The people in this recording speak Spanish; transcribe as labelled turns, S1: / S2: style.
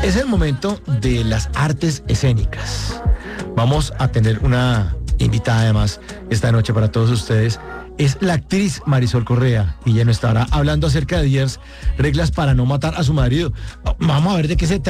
S1: Es el momento de las artes escénicas. Vamos a tener una invitada además esta noche para todos ustedes. Es la actriz Marisol Correa y ella nos estará hablando acerca de 10 reglas para no matar a su marido. Vamos a ver de qué se trata.